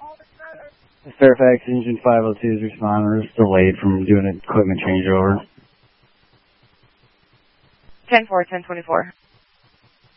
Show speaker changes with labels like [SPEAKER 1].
[SPEAKER 1] Fairfax Engine 502's responder is delayed from doing an equipment changeover.
[SPEAKER 2] 10-4, 10-24.